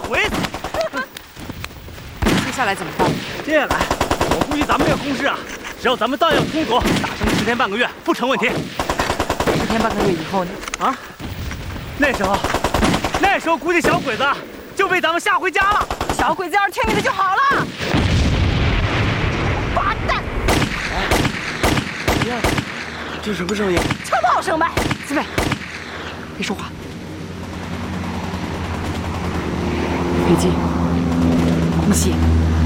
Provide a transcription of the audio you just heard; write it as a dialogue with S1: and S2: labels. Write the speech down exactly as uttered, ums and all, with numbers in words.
S1: 鬼死！
S2: 接下来怎么办？
S1: 接下来，我估计咱们这个攻势啊，只要咱们弹药充足，打上十天半个月不成问题。
S2: 十天半个月以后呢？
S1: 啊，那时候，那时候估计小鬼子就被咱们吓回家了。
S2: 小鬼子要是听你的就好了。八蛋！
S1: 哎呀，这什么声音？
S2: 车炮声呗。四妹，别说话。飞机，空袭。